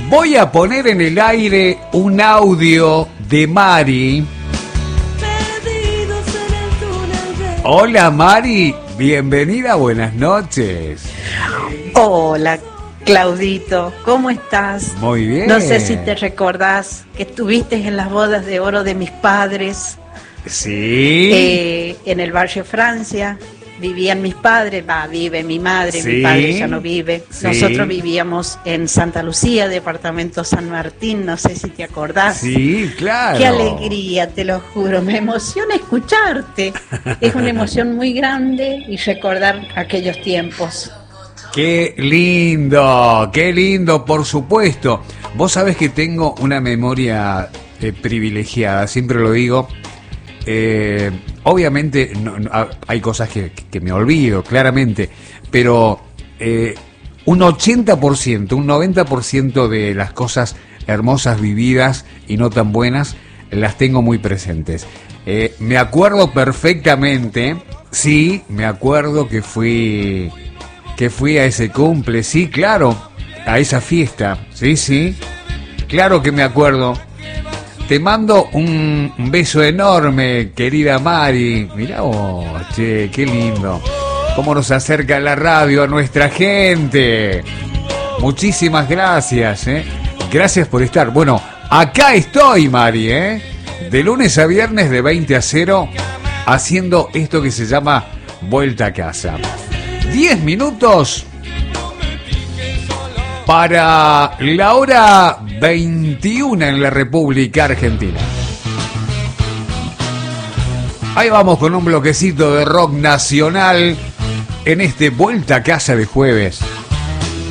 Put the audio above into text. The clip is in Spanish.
Voy a poner en el aire un audio de Mari. Hola Mari, bienvenida, buenas noches. Hola Claudito, ¿cómo estás? Muy bien. No sé si te recordás que estuviste en las bodas de oro de mis padres. Sí. En el barrio Francia. Vivían mis padres, vive mi madre, Sí. Mi padre ya no vive. Sí. Nosotros vivíamos en Santa Lucía, departamento San Martín, no sé si te acordás. Sí, claro. Qué alegría, te lo juro, me emociona escucharte. Es una emoción muy grande y recordar aquellos tiempos. Qué lindo, por supuesto. Vos sabés que tengo una memoria privilegiada, siempre lo digo. Obviamente hay cosas que me olvido, claramente, pero un 80%, un 90% de las cosas hermosas vividas y no tan buenas, las tengo muy presentes. Me acuerdo perfectamente, sí, me acuerdo que fui a ese cumple, sí, claro, a esa fiesta, sí, claro que me acuerdo. Te mando un beso enorme, querida Mari. Mirá vos, che, qué lindo. Cómo nos acerca la radio a nuestra gente. Muchísimas gracias, Gracias por estar. Bueno, acá estoy, Mari, De lunes a viernes de 20 a 0, haciendo esto que se llama Vuelta a Casa. 10 minutos para la hora 21 en la República Argentina. Ahí vamos con un bloquecito de rock nacional en este Vuelta a Casa de jueves.